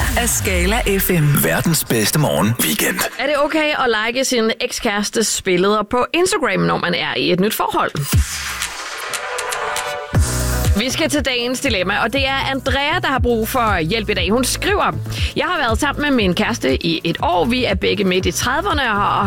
af Skala FM. Verdens bedste morgen weekend. Er det okay at like sin ekskærestes billeder på Instagram, når man er i et nyt forhold? Vi skal til dagens dilemma, og det er Andrea, der har brug for hjælp i dag. Hun skriver: Jeg har været sammen med min kæreste i et år. Vi er begge midt i 30'erne og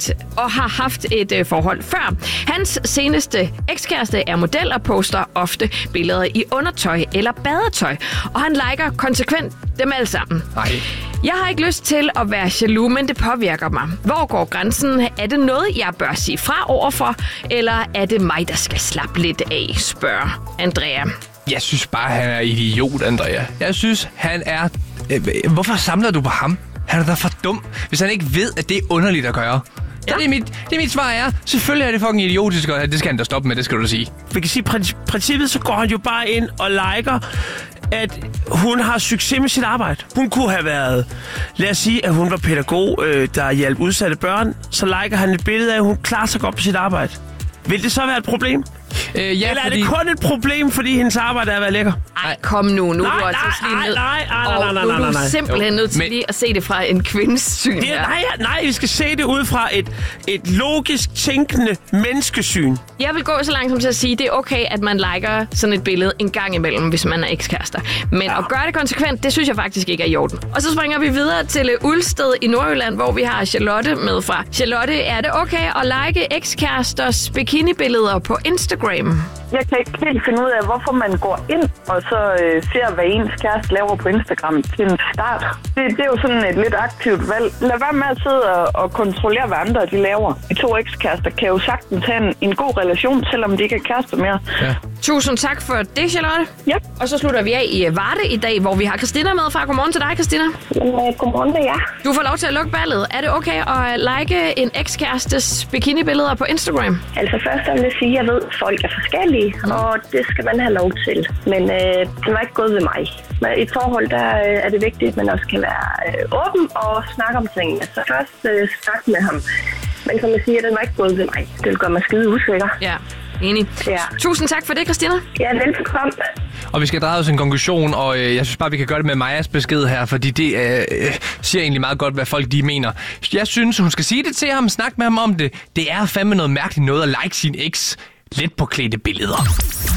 har haft et forhold før. Hans seneste ekskæreste er model og poster ofte billeder i undertøj eller badetøj. Og han liker konsekvent dem alle sammen. Nej. Jeg har ikke lyst til at være jaloux, men det påvirker mig. Hvor går grænsen? Er det noget, jeg bør sige fra overfor? Eller er det mig, der skal slappe lidt af, spørger Andrea. Jeg synes bare, han er idiot, Andrea. Jeg synes, han er... Hvorfor samler du på ham? Han er da for dum, hvis han ikke ved, at det er underligt at gøre. Ja. Det er mit svar er, selvfølgelig er det fucking idiotisk, og det skal han da stoppe med, det skal du da sige. Vi kan sige, princippet så går han jo bare ind og liker, at hun har succes med sit arbejde. Hun kunne have været, lad os sige, at hun var pædagog, der hjalp udsatte børn. Så liker han et billede af, at hun klarer sig godt på sit arbejde. Vil det så være et problem? Ja, eller er det kun et problem, fordi hendes arbejde er at være lækker? Ej, kom nu. Nu er du altså lige ned. Nej. Nu er du simpelthen nødt til lige at se det fra en kvindes syn. Nej, vi skal se det ud fra et logisk tænkende menneskesyn. Jeg vil gå så langt som til at sige, at det er okay, at man liker sådan et billede en gang imellem, hvis man er ekskærester. Men at gøre det konsekvent, det synes jeg faktisk ikke er i orden. Og så springer vi videre til Ulsted i Nordjylland, hvor vi har Charlotte med fra. Charlotte, er det okay at like ekskæresters bikinibilleder på Instagram? Jeg kan ikke helt finde ud af, hvorfor man går ind og så ser, hvad ens kæreste laver på Instagram til en start. Det er jo sådan et lidt aktivt valg. Lad være med at sidde og kontrollere, hvad andre de laver. De to ekskærester kan jo sagtens have en god relation, selvom de ikke er kærester mere. Ja. Tusind tak for det, Charlotte. Ja. Og så slutter vi af i Varde i dag, hvor vi har Christina med fra. Godmorgen til dig, Christina. Godmorgen til jer. Du får lov til at lukke ballet. Er det okay at like en ekskærestes bikinibilleder på Instagram? Altså først vil jeg sige, at jeg ved, at folk er forskellige, og det skal man have lov til. Men det var ikke gået ved mig. Men i et forhold, der er det vigtigt, at man også kan være åben og snakke om tingene. Så først snak med ham. Men som jeg siger, den var ikke gået ved mig. Det vil gøre mig skide usikker. Ja, enig. Ja. Tusind tak for det, Christina. Ja, velbekomme. Og vi skal dreje os en konklusion, og jeg synes bare, vi kan gøre det med Majas besked her, fordi det siger egentlig meget godt, hvad folk de mener. Jeg synes, hun skal sige det til ham, snakke med ham om det. Det er fandme noget mærkeligt noget at like sin eks let påklædte billeder.